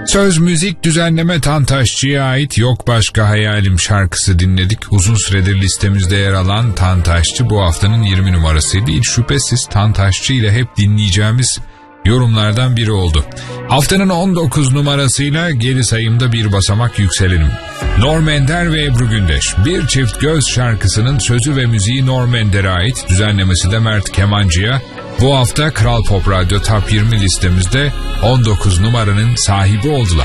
Söz, müzik, düzenleme Tantaşçı'ya ait Yok Başka Hayalim şarkısı dinledik. Uzun süredir listemizde yer alan Tantaşçı bu haftanın 20 numarasıydı. Hiç şüphesiz Tantaşçı ile hep dinleyeceğimiz yorumlardan biri oldu. Haftanın 19 numarasıyla geri sayımda bir basamak yükselelim. Norm Ender ve Ebru Gündeş. Bir Çift Göz şarkısının sözü ve müziği Norm Ender'e ait, düzenlemesi de Mert Kemancı'ya. Bu hafta Kral Pop Radyo Top 20 listemizde 19 numaranın sahibi oldular.